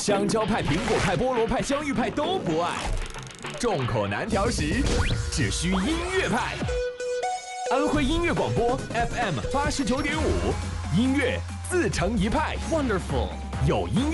香蕉派、苹果派、菠萝派、香芋派都不爱，众口难调时，只需音乐派。安徽音乐广播 FM 89.5，音乐自成一派。 Wonderful， 有音乐。